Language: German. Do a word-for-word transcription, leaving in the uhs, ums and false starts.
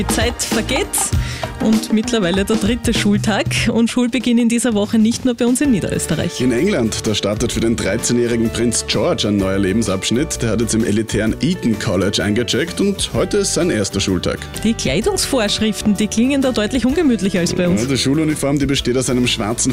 Die Zeit vergeht und mittlerweile der dritte Schultag und Schulbeginn in dieser Woche nicht nur bei uns in Niederösterreich. In England, da startet für den dreizehnjährigen Prinz George ein neuer Lebensabschnitt. Der hat jetzt im elitären Eton College eingecheckt und heute ist sein erster Schultag. Die Kleidungsvorschriften, die klingen da deutlich ungemütlicher als bei uns. Ja, die Schuluniform, die besteht aus einem schwarzen